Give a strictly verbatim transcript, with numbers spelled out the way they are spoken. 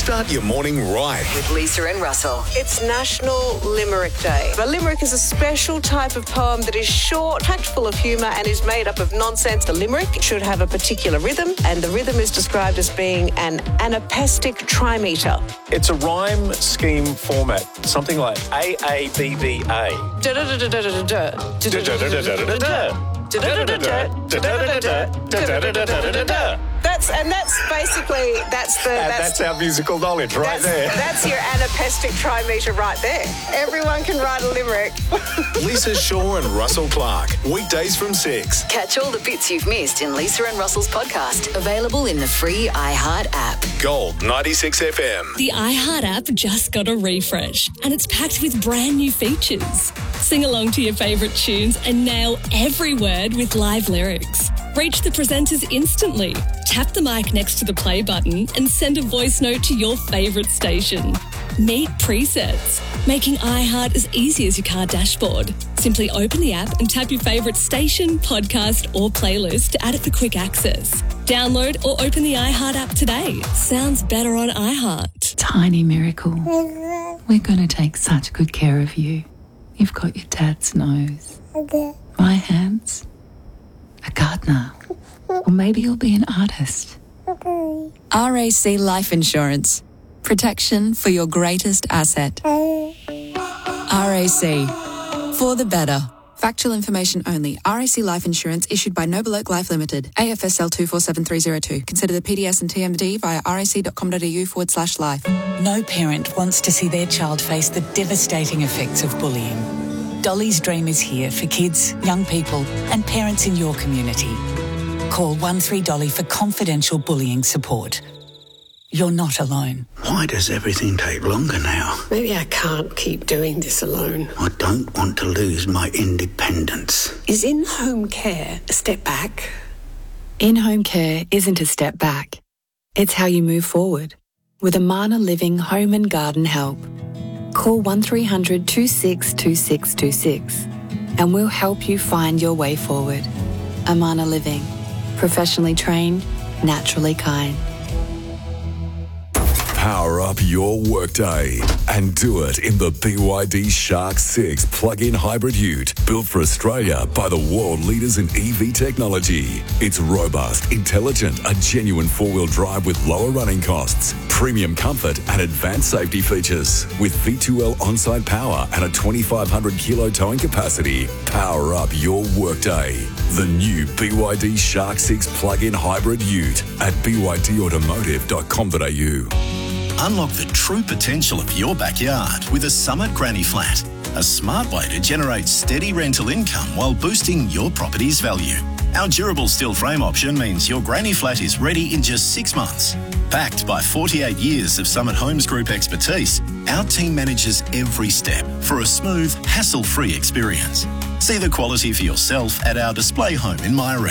Start your morning right. With Lisa and Russell. It's National Limerick Day. A limerick is a special type of poem that is short, packed full of humour and is made up of nonsense. The limerick should have a particular rhythm, and the rhythm is described as being an anapestic trimeter. It's a rhyme scheme format, something like A A B B A. That's and that's basically that's the that's, that's our musical knowledge right that's, there. That's your anapestic trimeter right there. Everyone can write a limerick. Lisa Shaw and Russell Clark. Weekdays from six. Catch all the bits you've missed in Lisa and Russell's podcast. Available in the free iHeart app. Gold ninety-six F M. The iHeart app just got a refresh and it's packed with brand new features. Sing along to your favourite tunes and nail every word with live lyrics. Reach the presenters instantly. Tap the mic next to the play button and send a voice note to your favourite station. Meet presets, making iHeart as easy as your car dashboard. Simply open the app and tap your favourite station, podcast or playlist to add it for quick access. Download or open the iHeart app today. Sounds better on iHeart. Tiny miracle. We're going to take such good care of you. You've got your dad's nose. My hands. A gardener. Or maybe you'll be an artist. R A C Life Insurance. Protection for your greatest asset. R A C. For the better. Factual information only. R A C Life Insurance issued by Noble Oak Life Limited. A F S L two four seven three zero two. Consider the P D S and T M D via rac.com.au forward slash life. No parent wants to see their child face the devastating effects of bullying. Dolly's Dream is here for kids, young people and parents in your community. Call one three Dolly for confidential bullying support. You're not alone. Why does everything take longer now? Maybe I can't keep doing this alone. I don't want to lose my independence. Is in-home care a step back? In-home care isn't a step back. It's how you move forward. With Amana Living Home and Garden Help. Call one three hundred two six two six two six and we'll help you find your way forward. Amana Living. Professionally trained, naturally kind. Power up your workday and do it in the B Y D Shark six plug-in hybrid ute built for Australia by the world leaders in E V technology. It's robust, intelligent, a genuine four-wheel drive with lower running costs, premium comfort and advanced safety features. With V two L on-site power and a twenty-five hundred kilo towing capacity, power up your workday. The new B Y D Shark six plug-in hybrid ute at b y d automotive dot com dot a u. Unlock the true potential of your backyard with a Summit Granny Flat, a smart way to generate steady rental income while boosting your property's value. Our durable steel frame option means your granny flat is ready in just six months. Backed by forty-eight years of Summit Homes Group expertise, our team manages every step for a smooth, hassle-free experience. See the quality for yourself at our display home in Myer.